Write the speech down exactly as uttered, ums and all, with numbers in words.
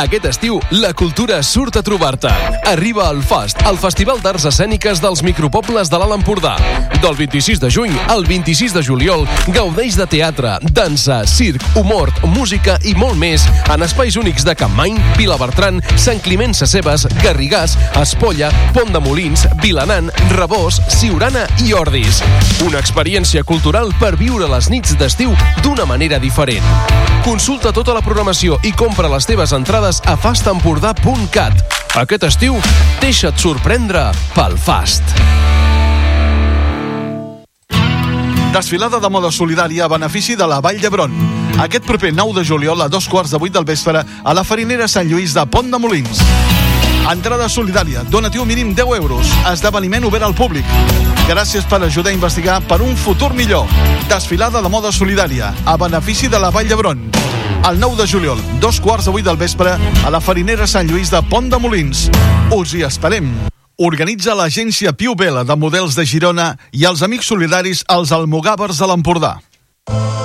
Aquest estiu, la cultura surt a trobar-te. Arriba al FAST, el Festival d'Arts Escèniques dels Micropobles de l'Alt Empordà. Del vint-i-sis de juny al vint-i-sis de juliol, gaudeix de teatre, dansa, circ, humor, música i molt més en espais únics de Capmany, Vilabertran, Sant Climent Sescebes, Garrigàs, Espolla, Pont de Molins, Vilanant, Rabós, Siurana i Ordis. Una experiència cultural per viure les nits d'estiu d'una manera diferent. Consulta tota la programació i compra les teves entrades a fast empordà punt cat. Aquest estiu, deixa't sorprendre pel Fast. Desfilada de moda solidària a benefici de la Vall d'Hebron. Aquest proper nou de juliol a dos quarts de vuit del vespre a la Farinera Sant Lluís de Pont de Molins. Entrada solidària, donatiu mínim deu euros, esdeveniment obert al públic. Gràcies per ajudar a investigar per un futur millor. Desfilada de moda solidària a benefici de la Vall d'Hebron. El nou de juliol, dos quarts de vuit del vespre a la Farinera Sant Lluís de Pont de Molins. Us hi esperem. Organitza l'agència Piu Vela de models de Girona i els amics solidaris als Almogàvers de l'Empordà.